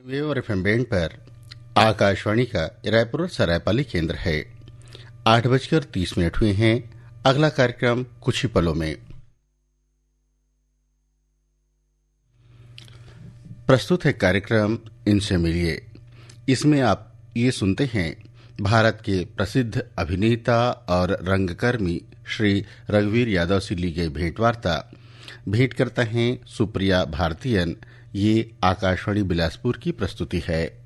Wave और FM band पर आकाशवाणी का रायपुर और सरायपाली केंद्र है। 8:30 हुए हैं। अगला कार्यक्रम कुछ ही पलों में प्रस्तुत है। कार्यक्रम इनसे मिलिए। इसमें आप ये सुनते हैं भारत के प्रसिद्ध अभिनेता और रंगकर्मी श्री रघुवीर यादव से ली गई भेंटवार्ता। भेंट करता हैं सुप्रिया भारतीयन। ये आकाशवाणी बिलासपुर की प्रस्तुति है।